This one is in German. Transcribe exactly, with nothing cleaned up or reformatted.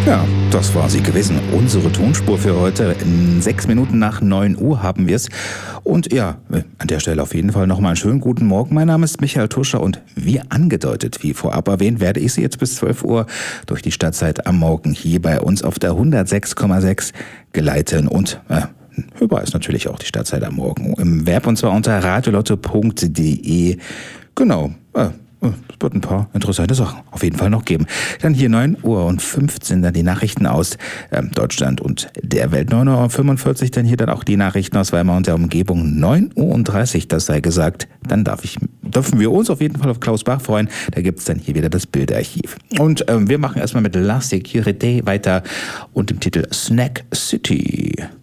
Ja, das war sie gewesen. Unsere Tonspur für heute. In sechs Minuten nach neun Uhr haben wir es. Und ja, an der Stelle auf jeden Fall nochmal einen schönen guten Morgen. Mein Name ist Michael Tuscher und wie angedeutet, wie vorab erwähnt, werde ich Sie jetzt bis zwölf Uhr durch die Stadtzeit am Morgen hier bei uns auf der hundertsechs Komma sechs geleiten und äh, hörbar ist natürlich auch die Stadtzeit am Morgen im Web und zwar unter radiolotto punkt de. Genau, äh, es wird ein paar interessante Sachen auf jeden Fall noch geben. Dann hier neun Uhr und fünfzehn dann die Nachrichten aus ähm, Deutschland und der Welt. neun Uhr fünfundvierzig dann hier dann auch die Nachrichten aus Weimar und der Umgebung. neun Uhr dreißig, das sei gesagt. Dann darf ich, dürfen wir uns auf jeden Fall auf Klaus Bach freuen. Da gibt es dann hier wieder das Bilderarchiv. Und ähm, wir machen erstmal mit La Securité weiter und dem Titel Snack City.